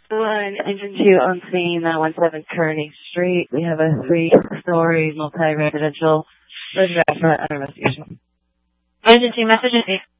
Line Engine 2 on scene, 17 Kearney Street. We have a 3-story multi-residential residential under investigation. Engine 2, message is